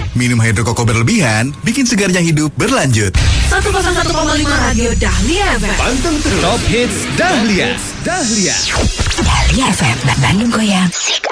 Minum Hydro Koko berlebihan bikin segarnya hidup berlanjut. 101,5 Radio Dahlia FM. Panteng terus Top Hits Dahlia. Dahlia FM, Bandung Goyang.